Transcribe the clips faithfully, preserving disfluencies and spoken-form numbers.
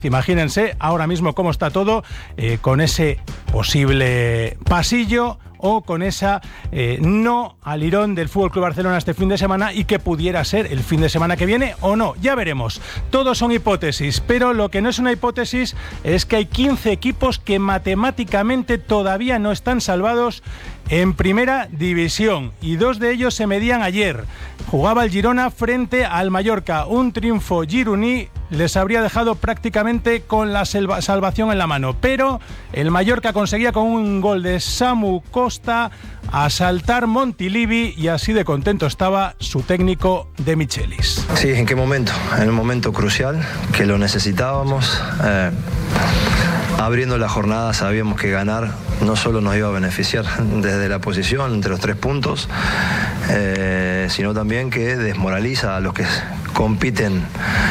Imagínense ahora mismo cómo está todo, eh, con ese posible pasillo o con esa eh, no al Irón del F C Barcelona este fin de semana, y que pudiera ser el fin de semana que viene o no, ya veremos. Todos son hipótesis, pero lo que no es una hipótesis es que hay quince equipos que matemáticamente todavía no están salvados en primera división, y dos de ellos se medían ayer. Jugaba el Girona frente al Mallorca. Un triunfo gironí les habría dejado prácticamente con la salvación en la mano, pero el Mallorca conseguía con un gol de Samu Costa asaltar Montilivi, y así de contento estaba su técnico De Michelis. Sí, ¿en qué momento? En el momento crucial, que lo necesitábamos. Eh, abriendo la jornada sabíamos que ganar no solo nos iba a beneficiar desde la posición, entre los tres puntos, eh, sino también que desmoraliza a los que compiten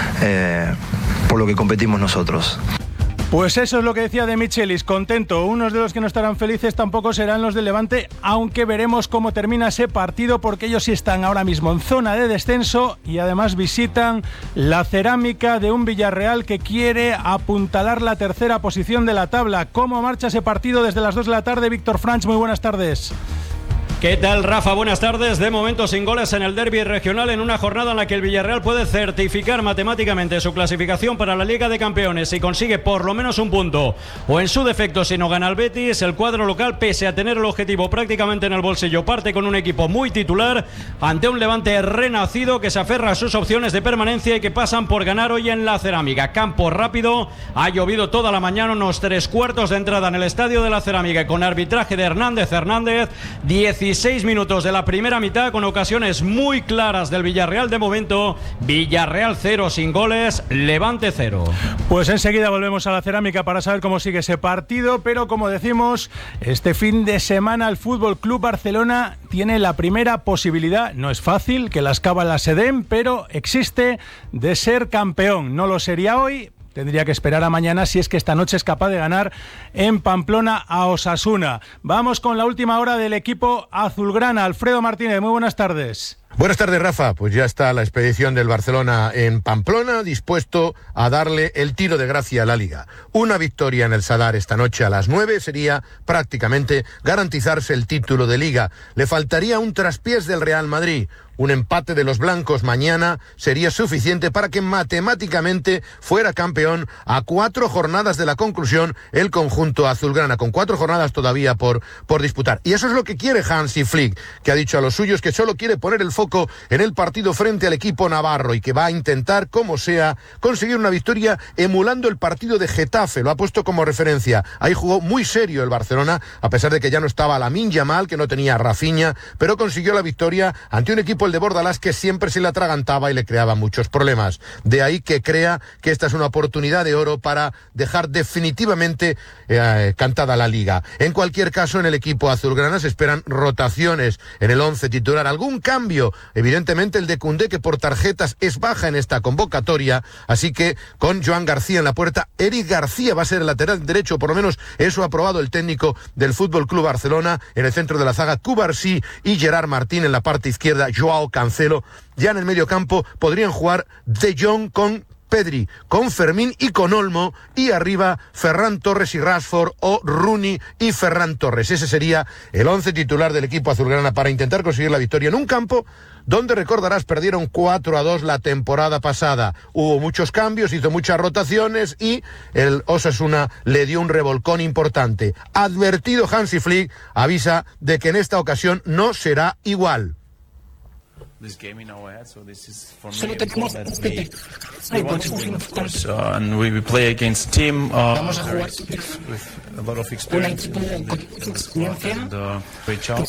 eh, por lo que competimos nosotros. Pues eso es lo que decía De Michelis, contento. Unos de los que no estarán felices tampoco serán los del Levante, aunque veremos cómo termina ese partido, porque ellos sí están ahora mismo en zona de descenso y además visitan la Cerámica de un Villarreal que quiere apuntalar la tercera posición de la tabla. ¿Cómo marcha ese partido desde las dos de la tarde? Víctor Franch, muy buenas tardes. ¿Qué tal, Rafa? Buenas tardes. De momento sin goles en el derbi regional, en una jornada en la que el Villarreal puede certificar matemáticamente su clasificación para la Liga de Campeones si consigue por lo menos un punto, o en su defecto si no gana el Betis. El cuadro local, pese a tener el objetivo prácticamente en el bolsillo, parte con un equipo muy titular ante un Levante renacido que se aferra a sus opciones de permanencia y que pasan por ganar hoy en la Cerámica. Campo rápido, ha llovido toda la mañana, unos tres cuartos de entrada en el estadio de la Cerámica, con arbitraje de Hernández Hernández. dieciséis minutos de la primera mitad con ocasiones muy claras del Villarreal. De momento, Villarreal cero sin goles, Levante cero. Pues enseguida volvemos a la Cerámica para saber cómo sigue ese partido, pero como decimos, este fin de semana el F C Barcelona tiene la primera posibilidad, no es fácil que las cábalas se den, pero existe, de ser campeón. No lo sería hoy, tendría que esperar a mañana si es que esta noche es capaz de ganar en Pamplona a Osasuna. Vamos con la última hora del equipo azulgrana. Alfredo Martínez, muy buenas tardes. Buenas tardes, Rafa. Pues ya está la expedición del Barcelona en Pamplona, dispuesto a darle el tiro de gracia a la Liga. Una victoria en el Sadar esta noche a las nueve sería prácticamente garantizarse el título de Liga. Le faltaría un traspiés del Real Madrid. Un empate de los blancos mañana sería suficiente para que matemáticamente fuera campeón a cuatro jornadas de la conclusión el conjunto azulgrana, con cuatro jornadas todavía por, por disputar. Y eso es lo que quiere Hansi Flick, que ha dicho a los suyos que solo quiere poner el foco en el partido frente al equipo navarro y que va a intentar, como sea, conseguir una victoria emulando el partido de Getafe. Lo ha puesto como referencia. Ahí jugó muy serio el Barcelona, a pesar de que ya no estaba Lamine Yamal, que no tenía a Rafinha, pero consiguió la victoria ante un equipo, el de Bordalás, que siempre se le atragantaba y le creaba muchos problemas. De ahí que crea que esta es una oportunidad de oro para dejar definitivamente eh, cantada la Liga. En cualquier caso, en el equipo azulgrana se esperan rotaciones en el once titular, algún cambio, evidentemente el de Koundé, que por tarjetas es baja en esta convocatoria, así que con Joan García en la puerta, Eric García va a ser el lateral derecho, por lo menos eso ha aprobado el técnico del F C Barcelona. En el centro de la zaga, Cubarsí y Gerard Martín. En la parte izquierda, Joao Cancelo. Ya en el medio campo podrían jugar De Jong con Pedri, con Fermín y con Olmo, y arriba Ferran Torres y Rashford, o Rooney y Ferran Torres. Ese sería el once titular del equipo azulgrana para intentar conseguir la victoria en un campo donde, recordarás, perdieron cuatro a dos la temporada pasada. Hubo muchos cambios, hizo muchas rotaciones y el Osasuna le dio un revolcón importante. Advertido Hansi Flick, avisa de que en esta ocasión no será igual. This game in our head, so this is for me that we, we want to win, of course, uh, and we, we play against a team uh, with a lot of experience and uh, great job.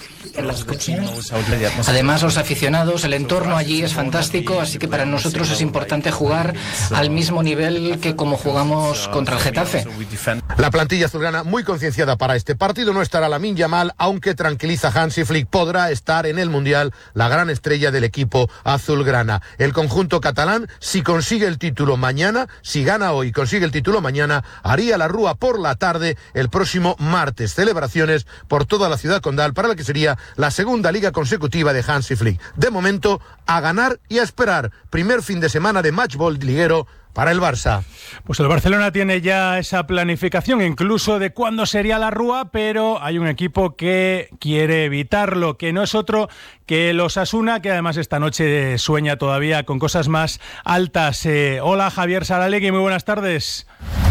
Además, los aficionados, el entorno allí es fantástico, así que para nosotros es importante jugar al mismo nivel que como jugamos contra el Getafe. La plantilla azulgrana muy concienciada para este partido. No estará Lamine Yamal, aunque tranquiliza Hansi Flick, podrá estar en el Mundial la gran estrella del equipo azulgrana. El conjunto catalán, si consigue el título mañana, si gana hoy y consigue el título mañana, haría la rúa por la tarde el próximo martes. Celebraciones por toda la ciudad condal para la que sería la segunda liga consecutiva de Hansi Flick. De momento, a ganar y a esperar. Primer fin de semana de matchball liguero para el Barça. Pues el Barcelona tiene ya esa planificación, incluso de cuándo sería la Rúa, pero hay un equipo que quiere evitarlo, que no es otro que el Osasuna, que además esta noche sueña todavía con cosas más altas. Eh, hola, Javier Saralegui, muy buenas tardes.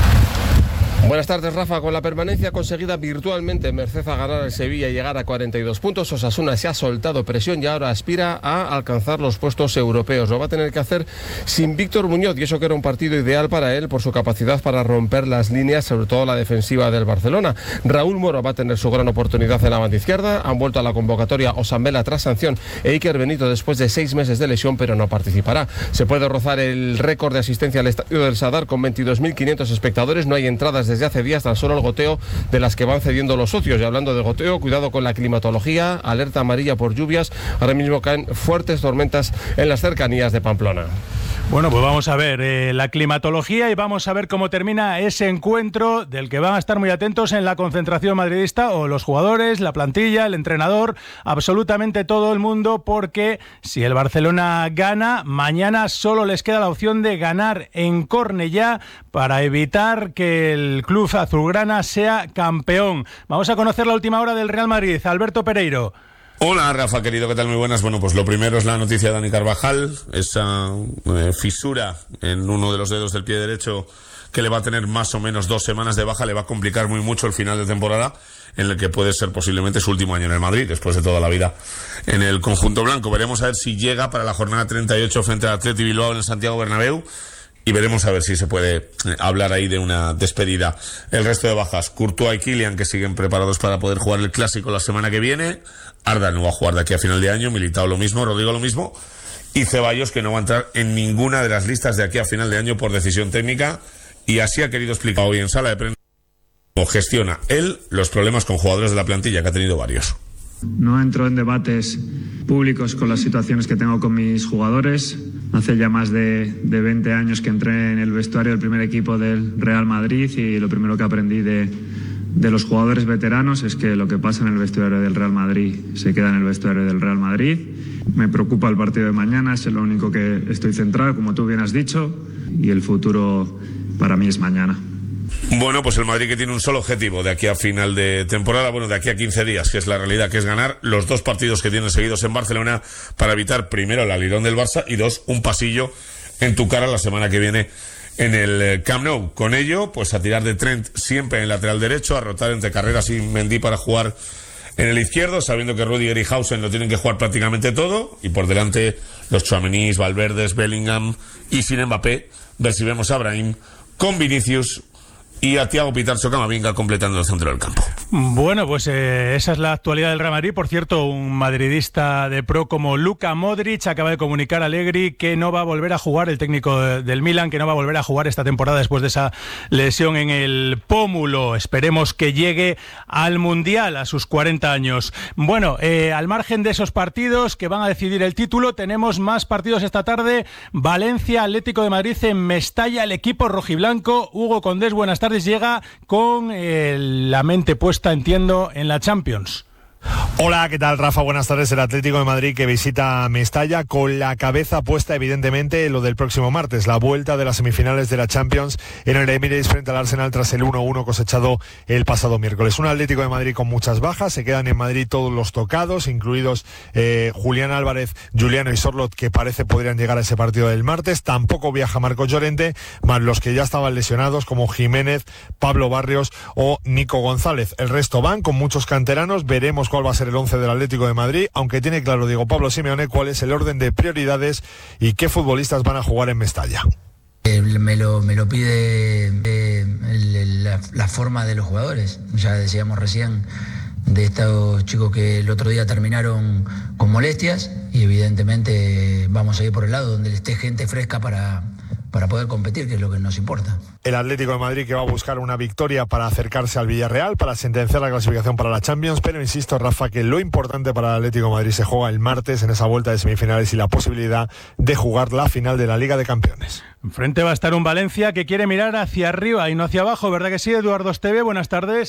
Buenas tardes, Rafa. Con la permanencia conseguida virtualmente merced a ganar el Sevilla y llegar a cuarenta y dos puntos, Osasuna se ha soltado presión y ahora aspira a alcanzar los puestos europeos. Lo va a tener que hacer sin Víctor Muñoz, y eso que era un partido ideal para él por su capacidad para romper las líneas, sobre todo la defensiva del Barcelona. Raúl Moro va a tener su gran oportunidad en la banda izquierda. Han vuelto a la convocatoria Osambela tras sanción e Iker Benito después de seis meses de lesión, pero no participará. Se puede rozar el récord de asistencia al estadio del Sadar con veintidós mil quinientos espectadores. No hay entradas desde hace días, tan solo el goteo de las que van cediendo los socios. Y hablando de goteo, cuidado con la climatología, alerta amarilla por lluvias. Ahora mismo caen fuertes tormentas en las cercanías de Pamplona. Bueno, pues vamos a ver eh, la climatología y vamos a ver cómo termina ese encuentro del que van a estar muy atentos en la concentración madridista, o los jugadores, la plantilla, el entrenador, absolutamente todo el mundo, porque si el Barcelona gana, mañana solo les queda la opción de ganar en Cornellá para evitar que el club azulgrana sea campeón. Vamos a conocer la última hora del Real Madrid. Alberto Pereiro. Hola, Rafa, querido, ¿qué tal? Muy buenas. Bueno, pues lo primero es la noticia de Dani Carvajal, esa eh, fisura en uno de los dedos del pie derecho que le va a tener más o menos dos semanas de baja, le va a complicar muy mucho el final de temporada, en el que puede ser posiblemente su último año en el Madrid, después de toda la vida en el conjunto blanco. Veremos a ver si llega para la jornada treinta y ocho frente al Athletic Bilbao en el Santiago Bernabéu, y veremos a ver si se puede hablar ahí de una despedida. El resto de bajas, Courtois y Kylian, que siguen preparados para poder jugar el Clásico la semana que viene. Arda no va a jugar de aquí a final de año, Militao lo mismo, Rodrigo lo mismo, y Ceballos, que no va a entrar en ninguna de las listas de aquí a final de año por decisión técnica, y así ha querido explicar hoy en sala de prensa cómo gestiona él los problemas con jugadores de la plantilla, que ha tenido varios. No entro en debates públicos con las situaciones que tengo con mis jugadores. Hace ya más de, de veinte años que entré en el vestuario del primer equipo del Real Madrid, y lo primero que aprendí de, de los jugadores veteranos es que lo que pasa en el vestuario del Real Madrid se queda en el vestuario del Real Madrid. Me preocupa el partido de mañana, es lo único que estoy centrado, como tú bien has dicho, y el futuro para mí es mañana. Bueno, pues el Madrid, que tiene un solo objetivo de aquí a final de temporada, bueno, de aquí a quince días, que es la realidad, que es ganar los dos partidos que tienen seguidos en Barcelona para evitar, primero, el alirón del Barça, y dos, un pasillo en tu cara la semana que viene en el Camp Nou. Con ello, pues a tirar de Trent siempre en el lateral derecho, a rotar entre Carreras y Mendy para jugar en el izquierdo, sabiendo que Rudiger y Hausen lo tienen que jugar prácticamente todo, y por delante los Tchouaménis, Valverdes, Bellingham, y sin Mbappé, ver si vemos a Brahim con Vinicius y a Thiago Pinto Camavinga completando el centro del campo. Bueno, pues eh, esa es la actualidad del Real Madrid. Por cierto, un madridista de pro como Luka Modric acaba de comunicar a Allegri que no va a volver a jugar, el técnico del Milan, que no va a volver a jugar esta temporada después de esa lesión en el pómulo. Esperemos que llegue al Mundial a sus cuarenta años. Bueno, eh, al margen de esos partidos que van a decidir el título, tenemos más partidos esta tarde. Valencia, Atlético de Madrid en Mestalla, el equipo rojiblanco. Hugo Condés, buenas tardes. Llega con eh, la mente puesta, entiendo, en la Champions. Hola, ¿qué tal, Rafa? Buenas tardes. El Atlético de Madrid, que visita Mestalla con la cabeza puesta evidentemente en lo del próximo martes, la vuelta de las semifinales de la Champions en el Emirates frente al Arsenal tras el uno uno cosechado el pasado miércoles. Un Atlético de Madrid con muchas bajas, se quedan en Madrid todos los tocados, incluidos eh, Julián Álvarez, Juliano y Sorloth, que parece podrían llegar a ese partido del martes. Tampoco viaja Marco Llorente, más los que ya estaban lesionados como Jiménez, Pablo Barrios o Nico González. El resto van con muchos canteranos. Veremos cuál va a ser el once del Atlético de Madrid, aunque tiene claro Diego Pablo Simeone cuál es el orden de prioridades y qué futbolistas van a jugar en Mestalla. Eh, me, lo, me lo pide eh, el, la, la forma de los jugadores. Ya decíamos recién de estos chicos que el otro día terminaron con molestias, y evidentemente vamos a ir por el lado donde esté gente fresca para, para poder competir, que es lo que nos importa. El Atlético de Madrid, que va a buscar una victoria para acercarse al Villarreal, para sentenciar la clasificación para la Champions, pero insisto, Rafa, que lo importante para el Atlético de Madrid se juega el martes en esa vuelta de semifinales y la posibilidad de jugar la final de la Liga de Campeones. Enfrente va a estar un Valencia que quiere mirar hacia arriba y no hacia abajo, ¿verdad que sí, Eduardo Esteve? Buenas tardes.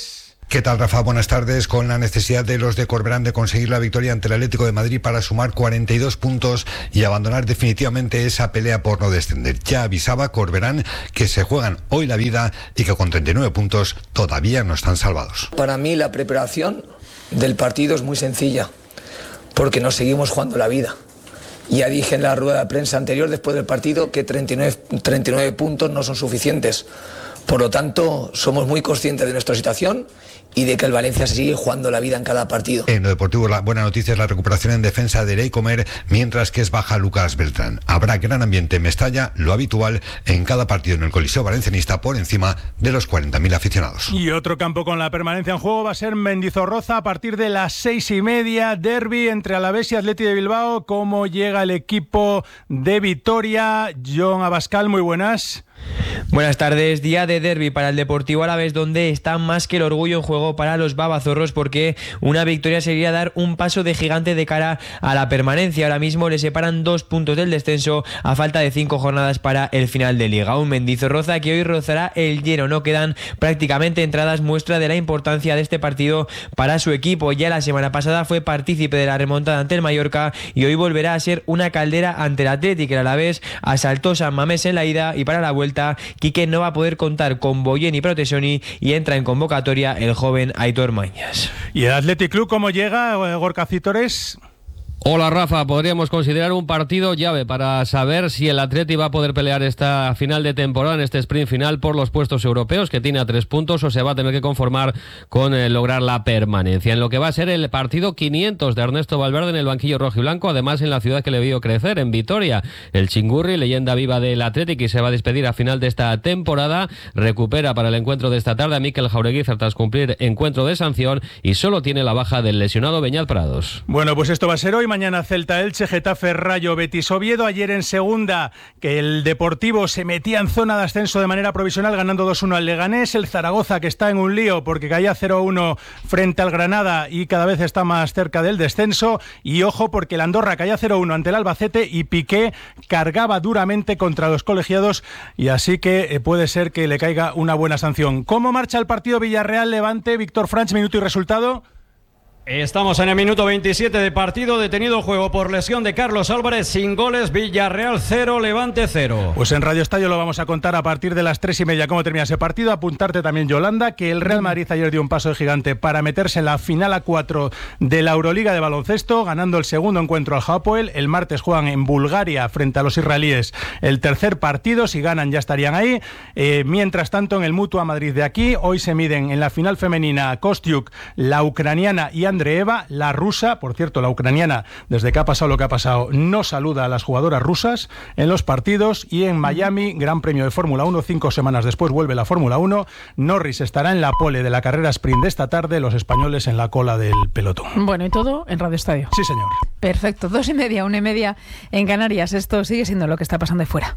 ¿Qué tal, Rafa? Buenas tardes. Con la necesidad de los de Corberán de conseguir la victoria ante el Atlético de Madrid para sumar cuarenta y dos puntos y abandonar definitivamente esa pelea por no descender. Ya avisaba Corberán que se juegan hoy la vida y que con treinta y nueve puntos todavía no están salvados. Para mí la preparación del partido es muy sencilla, porque nos seguimos jugando la vida. Ya dije en la rueda de prensa anterior, después del partido, que treinta y nueve, treinta y nueve puntos no son suficientes. Por lo tanto, somos muy conscientes de nuestra situación y de que el Valencia se sigue jugando la vida en cada partido. En lo deportivo, la buena noticia es la recuperación en defensa de Erey Comer, mientras que es baja Lucas Beltrán. Habrá gran ambiente en Mestalla, lo habitual en cada partido en el Coliseo Valencianista, por encima de los cuarenta mil aficionados. Y otro campo con la permanencia en juego va a ser Mendizorroza a partir de las seis y media. Derbi entre Alavés y Athletic de Bilbao. ¿Cómo llega el equipo de Vitoria? John Abascal, muy buenas. Buenas tardes, día de derbi para el Deportivo Alavés, donde está más que el orgullo en juego para los babazorros, porque una victoria sería dar un paso de gigante de cara a la permanencia. Ahora mismo le separan dos puntos del descenso a falta de cinco jornadas para el final de Liga. Un Mendizorroza que hoy rozará el lleno, no quedan prácticamente entradas, muestra de la importancia de este partido para su equipo. Ya la semana pasada fue partícipe de la remontada ante el Mallorca y hoy volverá a ser una caldera ante el Athletic. El Alavés asaltó San Mamés en la ida y para la vuelta Quique no va a poder contar con Boyen y Protesoni y entra en convocatoria el joven Aitor Mañas. ¿Y el Athletic Club cómo llega, Gorka Citores? Hola, Rafa, podríamos considerar un partido llave para saber si el Atleti va a poder pelear esta final de temporada, en este sprint final por los puestos europeos, que tiene a tres puntos, o se va a tener que conformar con eh, lograr la permanencia. En lo que va a ser el partido quinientos de Ernesto Valverde en el banquillo rojiblanco, además en la ciudad que le vio crecer, en Vitoria. El Chingurri, leyenda viva del Athletic, y se va a despedir a final de esta temporada, recupera para el encuentro de esta tarde a Mikel Jaureguizar tras cumplir encuentro de sanción y solo tiene la baja del lesionado Beñat Prados. Bueno, pues esto va a ser hoy. Mañana Celta Elche, Getafe Rayo Betis Oviedo. Ayer en segunda, que el Deportivo se metía en zona de ascenso de manera provisional ganando dos uno al Leganés. El Zaragoza, que está en un lío porque caía cero uno frente al Granada y cada vez está más cerca del descenso. Y ojo, porque el Andorra caía cero uno ante el Albacete y Piqué cargaba duramente contra los colegiados, y así que puede ser que le caiga una buena sanción. ¿Cómo marcha el partido Villarreal-Levante? Víctor Franch, minuto y resultado. Estamos en el minuto veintisiete de partido, detenido el juego por lesión de Carlos Álvarez, sin goles, Villarreal cero, Levante cero. Pues en Radio Estadio lo vamos a contar a partir de las tres y media cómo termina ese partido. Apuntarte también, Yolanda, que el Real Madrid ayer dio un paso de gigante para meterse en la final a cuatro de la Euroliga de baloncesto, ganando el segundo encuentro al Hapoel. El martes juegan en Bulgaria frente a los israelíes el tercer partido, si ganan ya estarían ahí. Eh, mientras tanto, en el Mutua Madrid de aquí, hoy se miden en la final femenina Kostyuk, la ucraniana, y Andreeva, la rusa. Por cierto, la ucraniana, desde que ha pasado lo que ha pasado, no saluda a las jugadoras rusas en los partidos. Y en Miami, Gran Premio de Fórmula uno, cinco semanas después vuelve la Fórmula uno. Norris estará en la pole de la carrera sprint de esta tarde, los españoles en la cola del pelotón. Bueno, y todo en Radio Estadio. Sí, señor. Perfecto, dos y media, una y media en Canarias. Esto sigue siendo lo que está pasando ahí fuera.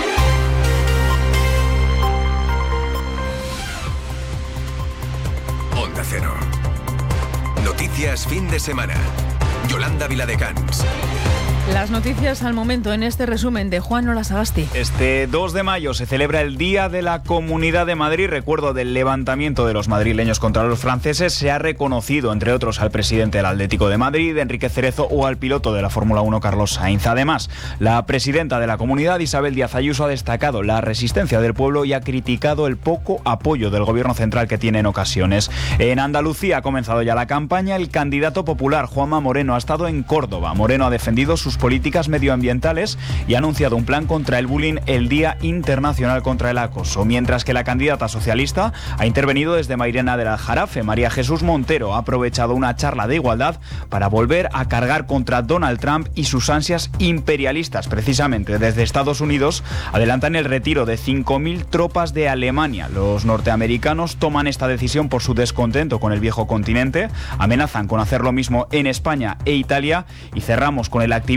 Onda Cero. Noticias fin de semana. Yolanda Viladecans. Las noticias al momento en este resumen de Juan Ola Sagasti. Este dos de mayo se celebra el Día de la Comunidad de Madrid. Recuerdo del levantamiento de los madrileños contra los franceses. Se ha reconocido, entre otros, al presidente del Atlético de Madrid, Enrique Cerezo, o al piloto de la Fórmula uno, Carlos Sainz. Además, la presidenta de la comunidad, Isabel Díaz Ayuso, ha destacado la resistencia del pueblo y ha criticado el poco apoyo del gobierno central que tiene en ocasiones. En Andalucía ha comenzado ya la campaña. El candidato popular, Juanma Moreno, ha estado en Córdoba. Moreno ha defendido sus políticas medioambientales y ha anunciado un plan contra el bullying el Día Internacional contra el Acoso, mientras que la candidata socialista ha intervenido desde Mairena del Aljarafe. María Jesús Montero ha aprovechado una charla de igualdad para volver a cargar contra Donald Trump y sus ansias imperialistas. Precisamente desde Estados Unidos adelantan el retiro de cinco mil tropas de Alemania. Los norteamericanos toman esta decisión por su descontento con el viejo continente, amenazan con hacer lo mismo en España e Italia. Y cerramos con el activista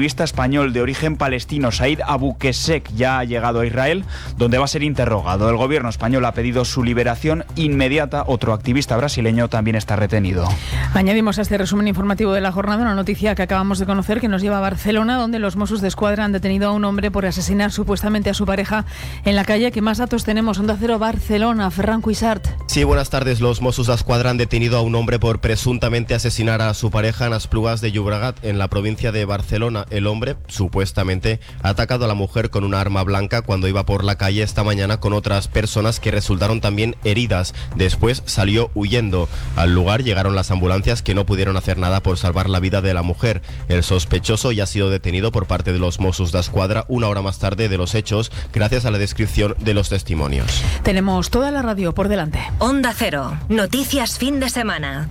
activista español de origen palestino Said Abouquesek ya ha llegado a Israel, donde va a ser interrogado. El gobierno español ha pedido su liberación inmediata. Otro activista brasileño también está retenido. Añadimos a este resumen informativo de la jornada una noticia que acabamos de conocer que nos lleva a Barcelona, donde los Mossos de Escuadra han detenido a un hombre por asesinar supuestamente a su pareja en la calle. ¿Qué más datos tenemos? Onda Cero Barcelona, Ferran Cuixart. Sí, buenas tardes. Los Mossos de Escuadra han detenido a un hombre por presuntamente asesinar a su pareja en Esplugas de Llobregat, en la provincia de Barcelona. El hombre, supuestamente, ha atacado a la mujer con una arma blanca cuando iba por la calle esta mañana con otras personas que resultaron también heridas. Después salió huyendo. Al lugar llegaron las ambulancias que no pudieron hacer nada por salvar la vida de la mujer. El sospechoso ya ha sido detenido por parte de los Mossos de Escuadra una hora más tarde de los hechos, gracias a la descripción de los testimonios. Tenemos toda la radio por delante. Onda Cero, noticias fin de semana.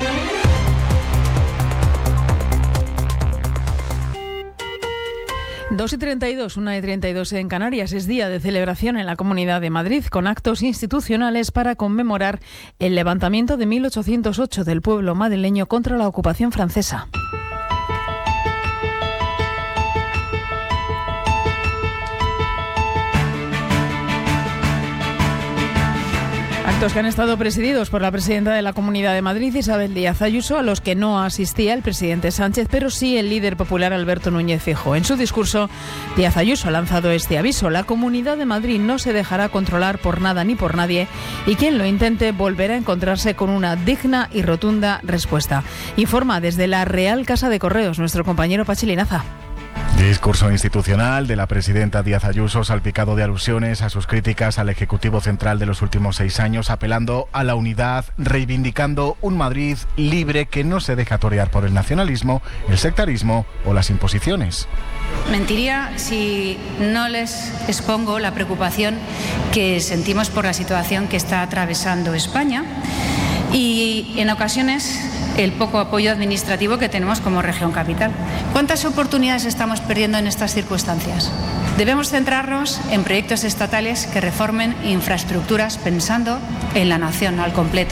dos y treinta y dos, una y treinta y dos en Canarias. Es día de celebración en la Comunidad de Madrid con actos institucionales para conmemorar el levantamiento de mil ochocientos ocho del pueblo madrileño contra la ocupación francesa. Actos que han estado presididos por la presidenta de la Comunidad de Madrid, Isabel Díaz Ayuso, a los que no asistía el presidente Sánchez, pero sí el líder popular Alberto Núñez Feijóo. En su discurso, Díaz Ayuso ha lanzado este aviso: la Comunidad de Madrid no se dejará controlar por nada ni por nadie, y quien lo intente volverá a encontrarse con una digna y rotunda respuesta. Informa desde la Real Casa de Correos nuestro compañero Pachi Linaza. Discurso institucional de la presidenta Díaz Ayuso, salpicado de alusiones a sus críticas al Ejecutivo Central de los últimos seis años, apelando a la unidad, reivindicando un Madrid libre que no se deja torear por el nacionalismo, el sectarismo o las imposiciones. Mentiría si no les expongo la preocupación que sentimos por la situación que está atravesando España y, en ocasiones, el poco apoyo administrativo que tenemos como región capital. ¿Cuántas oportunidades estamos perdiendo en estas circunstancias? Debemos centrarnos en proyectos estatales que reformen infraestructuras pensando en la nación al completo.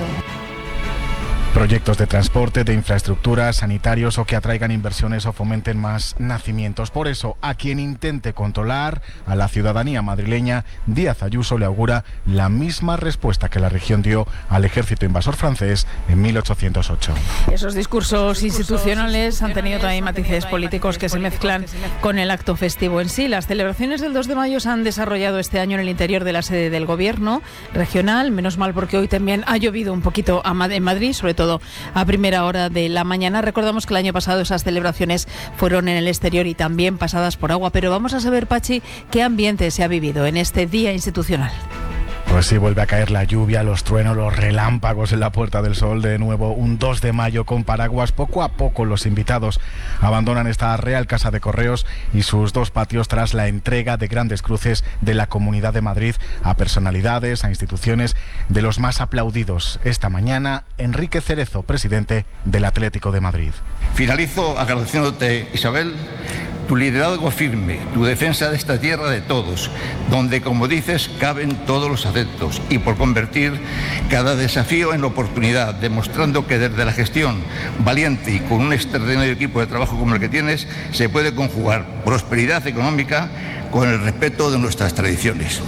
Proyectos de transporte, de infraestructuras, sanitarios o que atraigan inversiones o fomenten más nacimientos. Por eso, a quien intente controlar a la ciudadanía madrileña, Díaz Ayuso le augura la misma respuesta que la región dio al ejército invasor francés en mil ochocientos ocho. Esos discursos institucionales han tenido también matices políticos que se mezclan con el acto festivo en sí. Las celebraciones del dos de mayo se han desarrollado este año en el interior de la sede del gobierno regional. Menos mal, porque hoy también ha llovido un poquito en Madrid, sobre todo a primera hora de la mañana. Recordamos que el año pasado esas celebraciones fueron en el exterior y también pasadas por agua, pero vamos a saber, Pachi, qué ambiente se ha vivido en este día institucional. Pues sí, vuelve a caer la lluvia, los truenos, los relámpagos en la Puerta del Sol. De nuevo, un dos de mayo con paraguas. Poco a poco los invitados abandonan esta Real Casa de Correos y sus dos patios tras la entrega de grandes cruces de la Comunidad de Madrid a personalidades, a instituciones de los más aplaudidos. Esta mañana, Enrique Cerezo, presidente del Atlético de Madrid. Finalizo agradeciéndote, Isabel, tu liderazgo firme, tu defensa de esta tierra de todos, donde, como dices, caben todos los adeptos, y por convertir cada desafío en oportunidad, demostrando que desde la gestión valiente y con un extraordinario equipo de trabajo como el que tienes, se puede conjugar prosperidad económica con el respeto de nuestras tradiciones.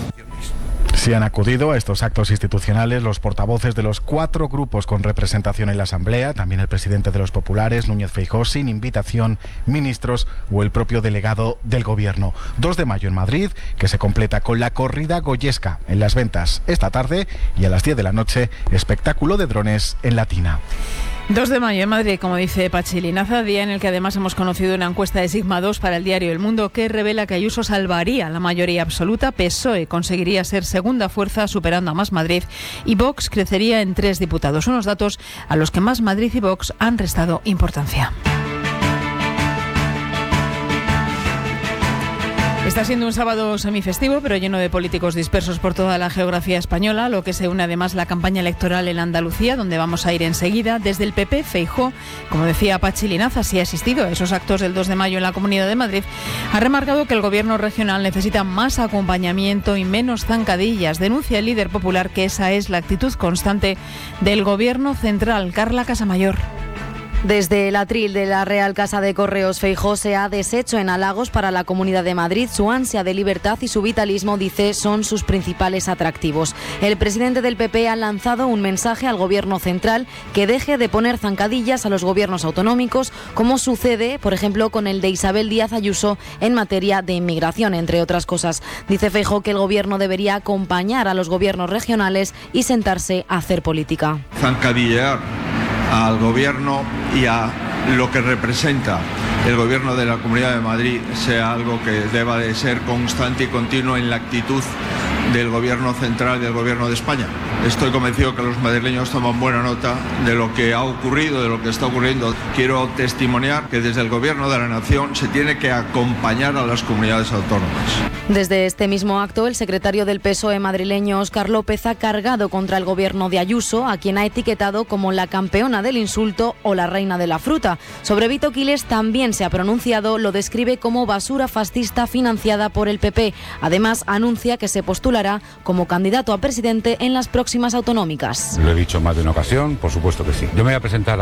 Sí han acudido a estos actos institucionales los portavoces de los cuatro grupos con representación en la Asamblea, también el presidente de los Populares, Núñez Feijóo, sin invitación, ministros o el propio delegado del Gobierno. dos de mayo en Madrid, que se completa con la corrida goyesca en Las Ventas esta tarde, y a las diez de la noche, espectáculo de drones en Latina. dos de mayo en Madrid, como dice Pachi Linaza, día en el que además hemos conocido una encuesta de Sigma dos para el diario El Mundo que revela que Ayuso salvaría la mayoría absoluta, P S O E conseguiría ser segunda fuerza superando a Más Madrid y Vox crecería en tres diputados, unos datos a los que Más Madrid y Vox han restado importancia. Está siendo un sábado semifestivo, pero lleno de políticos dispersos por toda la geografía española, lo que se une además la campaña electoral en Andalucía, donde vamos a ir enseguida. Desde el P P, Feijóo, como decía Pachi Linaza, sí ha asistido a esos actos del dos de mayo en la Comunidad de Madrid, ha remarcado que el gobierno regional necesita más acompañamiento y menos zancadillas. Denuncia el líder popular que esa es la actitud constante del gobierno central. Carla Casamayor. Desde el atril de la Real Casa de Correos, Feijóo se ha deshecho en halagos para la Comunidad de Madrid. Su ansia de libertad y su vitalismo, dice, son sus principales atractivos. El presidente del P P ha lanzado un mensaje al Gobierno central que deje de poner zancadillas a los gobiernos autonómicos, como sucede, por ejemplo, con el de Isabel Díaz Ayuso en materia de inmigración, entre otras cosas. Dice Feijóo que el Gobierno debería acompañar a los gobiernos regionales y sentarse a hacer política. Zancadillear al Gobierno y a lo que representa el Gobierno de la Comunidad de Madrid sea algo que deba de ser constante y continuo en la actitud del Gobierno central y del Gobierno de España. Estoy convencido que los madrileños toman buena nota de lo que ha ocurrido, de lo que está ocurriendo. Quiero testimoniar que desde el Gobierno de la Nación se tiene que acompañar a las comunidades autónomas. Desde este mismo acto, el secretario del P S O E madrileño, Óscar López, ha cargado contra el Gobierno de Ayuso, a quien ha etiquetado como la campeona del insulto o la reina de la fruta. Sobre Vito Quiles también se ha pronunciado, lo describe como basura fascista financiada por el P P. Además, anuncia que se postulará como candidato a presidente en las próximas autonómicas. Lo he dicho más de una ocasión, por supuesto que sí. Yo me voy a presentar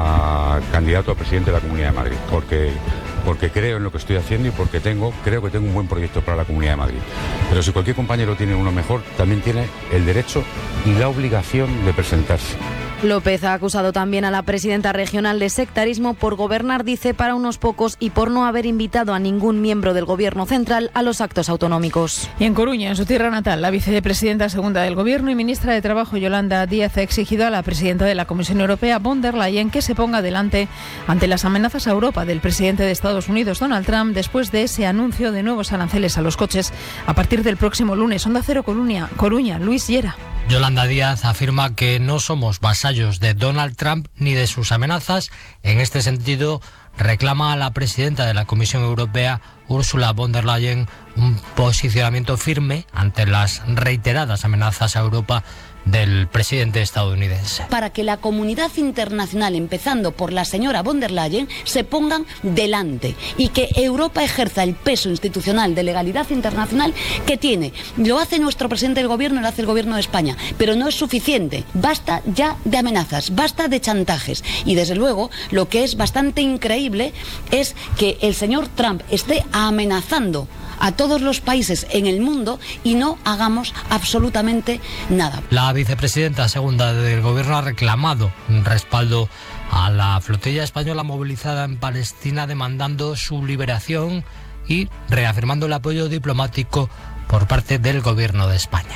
a, a candidato a presidente de la Comunidad de Madrid, porque, porque creo en lo que estoy haciendo y porque tengo, creo que tengo un buen proyecto para la Comunidad de Madrid. Pero si cualquier compañero tiene uno mejor, también tiene el derecho y la obligación de presentarse. López ha acusado también a la presidenta regional de sectarismo por gobernar, dice, para unos pocos y por no haber invitado a ningún miembro del Gobierno central a los actos autonómicos. Y en Coruña, en su tierra natal, la vicepresidenta segunda del Gobierno y ministra de Trabajo, Yolanda Díaz, ha exigido a la presidenta de la Comisión Europea, von der Leyen, que se ponga delante ante las amenazas a Europa del presidente de Estados Unidos, Donald Trump, después de ese anuncio de nuevos aranceles a los coches a partir del próximo lunes. Onda Cero Coruña, Coruña, Luis Llera. Yolanda Díaz afirma que no somos vasallos de Donald Trump ni de sus amenazas. En este sentido, reclama a la presidenta de la Comisión Europea, Ursula von der Leyen, un posicionamiento firme ante las reiteradas amenazas a Europa del presidente estadounidense. Para que la comunidad internacional, empezando por la señora von der Leyen, se pongan delante y que Europa ejerza el peso institucional de legalidad internacional que tiene. Lo hace nuestro presidente del Gobierno, lo hace el Gobierno de España, pero no es suficiente. Basta ya de amenazas, basta de chantajes. Y desde luego, lo que es bastante increíble es que el señor Trump esté amenazando a todos los países en el mundo y no hagamos absolutamente nada. La vicepresidenta segunda del Gobierno ha reclamado un respaldo a la flotilla española movilizada en Palestina, demandando su liberación y reafirmando el apoyo diplomático por parte del Gobierno de España.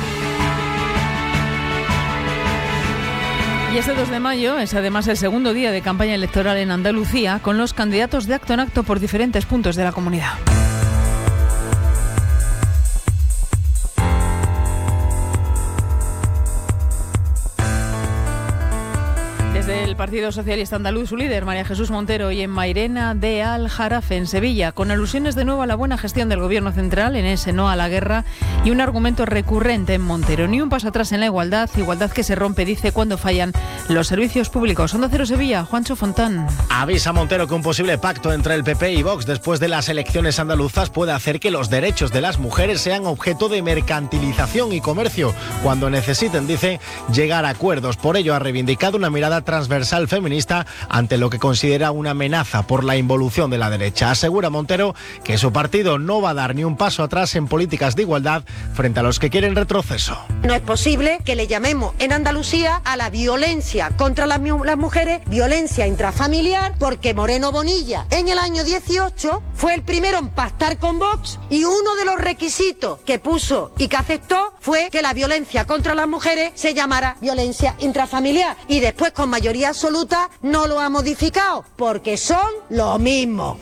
Y este dos de mayo es además el segundo día de campaña electoral en Andalucía, con los candidatos de acto en acto por diferentes puntos de la comunidad. Desde el Partido Socialista Andaluz, su líder, María Jesús Montero, y en Mairena de Aljarafe, en Sevilla, con alusiones de nuevo a la buena gestión del Gobierno central en ese no a la guerra y un argumento recurrente en Montero. Ni un paso atrás en la igualdad, igualdad que se rompe, dice, cuando fallan los servicios públicos. Onda Cero Sevilla, Juancho Fontán. Avisa Montero que un posible pacto entre el P P y Vox después de las elecciones andaluzas puede hacer que los derechos de las mujeres sean objeto de mercantilización y comercio, cuando necesiten, dice, llegar a acuerdos. Por ello ha reivindicado una mirada transversal feminista ante lo que considera una amenaza por la involución de la derecha. Asegura Montero que su partido no va a dar ni un paso atrás en políticas de igualdad frente a los que quieren retroceso. No es posible que le llamemos en Andalucía a la violencia contra las, las mujeres violencia intrafamiliar, porque Moreno Bonilla en el año dieciocho fue el primero en pactar con Vox y uno de los requisitos que puso y que aceptó fue que la violencia contra las mujeres se llamara violencia intrafamiliar, y después con mayoría absoluta no lo ha modificado, porque son lo mismo.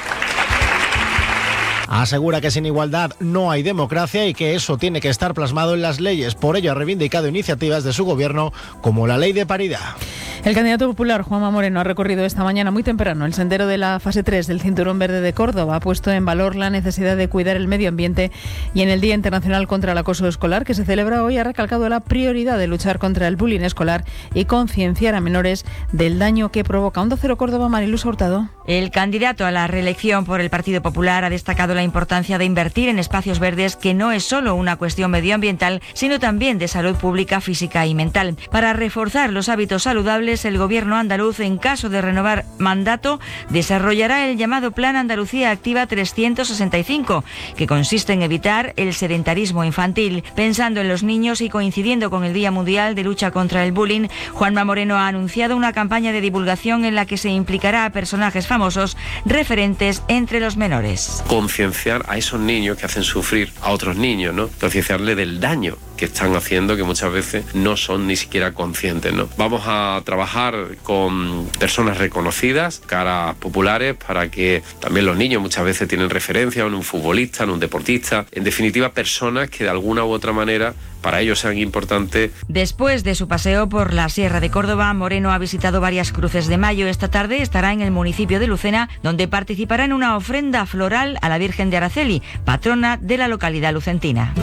Asegura que sin igualdad no hay democracia y que eso tiene que estar plasmado en las leyes. Por ello ha reivindicado iniciativas de su gobierno como la ley de paridad. El candidato popular Juanma Moreno ha recorrido esta mañana muy temprano el sendero de la fase tres del Cinturón Verde de Córdoba. Ha puesto en valor la necesidad de cuidar el medio ambiente y en el Día Internacional contra el Acoso Escolar, que se celebra hoy, ha recalcado la prioridad de luchar contra el bullying escolar y concienciar a menores del daño que provoca. Onda Cero Córdoba, Mariluz Hurtado. El candidato a la reelección por el Partido Popular ha destacado la importancia de invertir en espacios verdes, que no es solo una cuestión medioambiental, sino también de salud pública, física y mental. Para reforzar los hábitos saludables, miércoles el gobierno andaluz, en caso de renovar mandato, desarrollará el llamado Plan Andalucía Activa trescientos sesenta y cinco, que consiste en evitar el sedentarismo infantil. Pensando en los niños y coincidiendo con el Día Mundial de Lucha contra el Bullying, Juanma Moreno ha anunciado una campaña de divulgación en la que se implicará a personajes famosos referentes entre los menores. Concienciar a esos niños que hacen sufrir a otros niños, ¿no? Concienciarle del daño que están haciendo, que muchas veces no son ni siquiera conscientes, ¿no? Vamos a trabajar con personas reconocidas, caras populares, para que también los niños muchas veces tienen referencia en un futbolista, en un deportista, en definitiva personas que de alguna u otra manera para ellos sean importantes. Después de su paseo por la Sierra de Córdoba, Moreno ha visitado varias cruces de mayo. Esta tarde estará en el municipio de Lucena, donde participará en una ofrenda floral a la Virgen de Araceli, patrona de la localidad lucentina.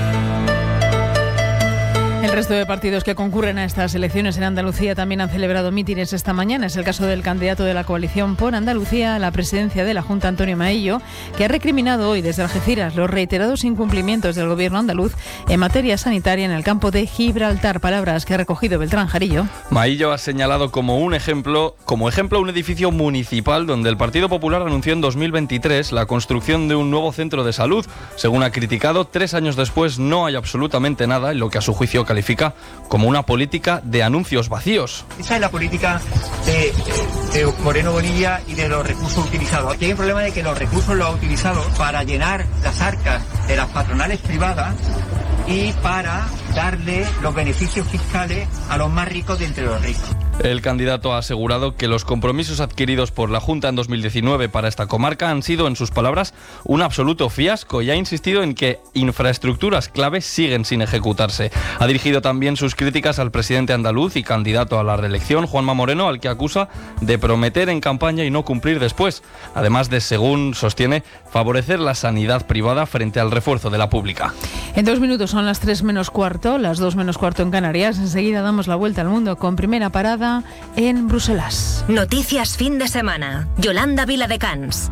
El resto de partidos que concurren a estas elecciones en Andalucía también han celebrado mítines esta mañana. Es el caso del candidato de la coalición por Andalucía a la presidencia de la Junta, Antonio Maillo, que ha recriminado hoy desde Algeciras los reiterados incumplimientos del gobierno andaluz en materia sanitaria en el campo de Gibraltar. Palabras que ha recogido Beltrán Jarillo. Maillo ha señalado como un ejemplo, como ejemplo un edificio municipal donde el Partido Popular anunció en dos mil veintitrés la construcción de un nuevo centro de salud. Según ha criticado, tres años después no hay absolutamente nada en lo que a su juicio califica como una política de anuncios vacíos. Esa es la política de, de Moreno Bonilla y de los recursos utilizados. Aquí hay un problema de que los recursos los ha utilizado para llenar las arcas de las patronales privadas y para darle los beneficios fiscales a los más ricos de entre los ricos. El candidato ha asegurado que los compromisos adquiridos por la Junta en dos mil diecinueve para esta comarca han sido, en sus palabras, un absoluto fiasco y ha insistido en que infraestructuras claves siguen sin ejecutarse. Ha dirigido también sus críticas al presidente andaluz y candidato a la reelección, Juanma Moreno, al que acusa de prometer en campaña y no cumplir después, además de, según sostiene, favorecer la sanidad privada frente al refuerzo de la pública. En dos minutos son las tres menos cuarto, las dos menos cuarto en Canarias. Enseguida damos la vuelta al mundo con primera parada en Bruselas. Noticias fin de semana. Yolanda Viladecans.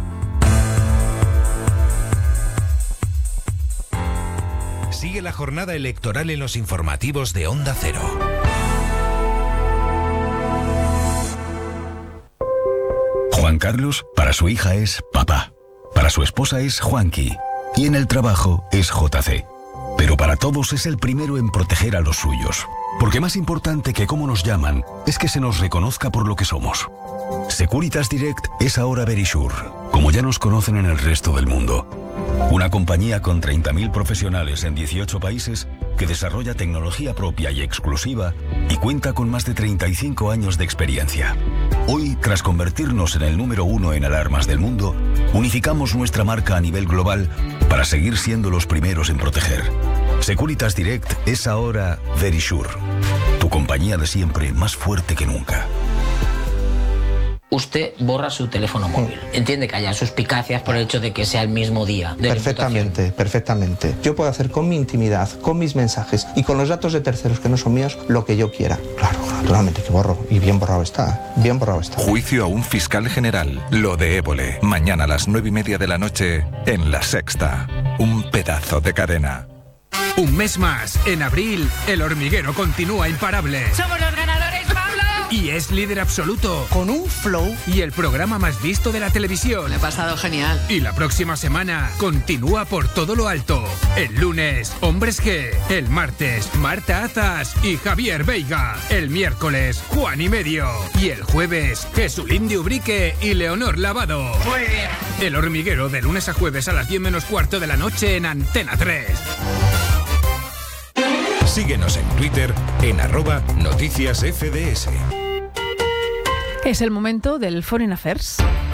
Sigue la jornada electoral en los informativos de Onda Cero. Juan Carlos, para su hija es papá. Para su esposa es Juanqui. Y en el trabajo es J C. Pero para todos es el primero en proteger a los suyos. Porque más importante que cómo nos llaman es que se nos reconozca por lo que somos. Securitas Direct es ahora Verisure, como ya nos conocen en el resto del mundo. Una compañía con treinta mil profesionales en dieciocho países que desarrolla tecnología propia y exclusiva y cuenta con más de treinta y cinco años de experiencia. Hoy, tras convertirnos en el número uno en alarmas del mundo, unificamos nuestra marca a nivel global para seguir siendo los primeros en proteger. Securitas Direct es ahora Verisure, tu compañía de siempre más fuerte que nunca. Usted borra su teléfono móvil. Entiende que haya suspicacias por el hecho de que sea el mismo día de Perfectamente, perfectamente. Yo puedo hacer con mi intimidad, con mis mensajes y con los datos de terceros que no son míos lo que yo quiera. Claro, naturalmente que borro. Y bien borrado está. Bien borrado está. Juicio a un fiscal general. Lo de Évole. Mañana a las nueve y media de la noche en La Sexta. Un pedazo de cadena. Un mes más. En abril, El Hormiguero continúa imparable. ¡Somos los ganadores, Pablo! Y es líder absoluto. Con un flow. Y el programa más visto de la televisión. Me he pasado genial. Y la próxima semana continúa por todo lo alto. El lunes, Hombres G. El martes, Marta Azas y Javier Veiga. El miércoles, Juan y Medio. Y el jueves, Jesulín de Ubrique y Leonor Lavado. Muy bien. El Hormiguero, de lunes a jueves a las diez menos cuarto de la noche en Antena tres. Síguenos en Twitter en arroba noticias F D S. Es el momento del Foreign Affairs.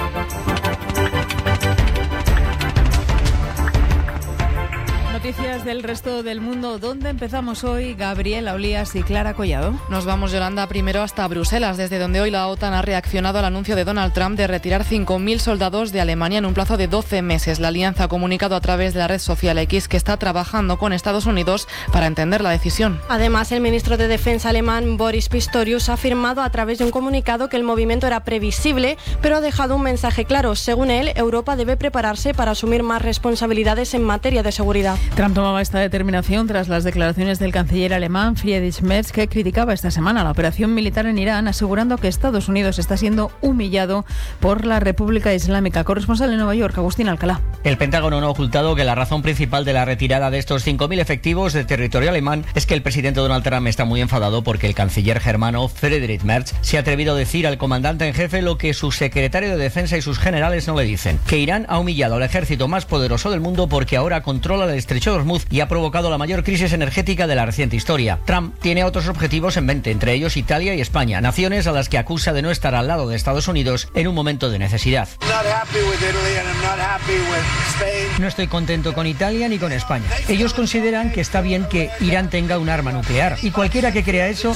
Noticias del resto del mundo. ¿Dónde empezamos hoy? Gabriela Olías y Clara Collado. Nos vamos, Yolanda, primero hasta Bruselas, desde donde hoy la OTAN ha reaccionado al anuncio de Donald Trump de retirar cinco mil soldados de Alemania en un plazo de doce meses. La alianza ha comunicado a través de la red social X que está trabajando con Estados Unidos para entender la decisión. Además, el ministro de Defensa alemán Boris Pistorius ha afirmado a través de un comunicado que el movimiento era previsible, pero ha dejado un mensaje claro. Según él, Europa debe prepararse para asumir más responsabilidades en materia de seguridad. Trump tomaba esta determinación tras las declaraciones del canciller alemán Friedrich Merz, que criticaba esta semana la operación militar en Irán, asegurando que Estados Unidos está siendo humillado por la República Islámica. Corresponsal en Nueva York, Agustín Alcalá. El Pentágono no ha ocultado que la razón principal de la retirada de estos cinco mil efectivos de territorio alemán es que el presidente Donald Trump está muy enfadado porque el canciller germano Friedrich Merz se ha atrevido a decir al comandante en jefe lo que su secretario de Defensa y sus generales no le dicen, que Irán ha humillado al ejército más poderoso del mundo porque ahora controla el estrecho de Hormuz y ha provocado la mayor crisis energética de la reciente historia. Trump tiene otros objetivos en mente, entre ellos Italia y España, naciones a las que acusa de no estar al lado de Estados Unidos en un momento de necesidad. No estoy contento con Italia ni con España. Ellos consideran que está bien que Irán tenga un arma nuclear y cualquiera que crea eso